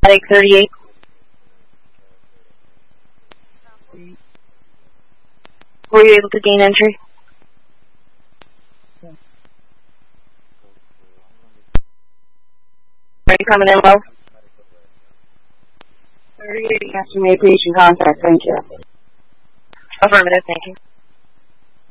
Attic 38. Were you able to gain entry? Are you coming in low? 38 after may please in contact. Thank you. Affirmative, thank you.